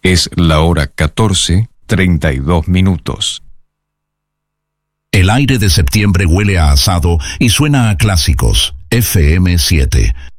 Es la hora 14:32. El aire de septiembre huele a asado y suena a clásicos. FM 7.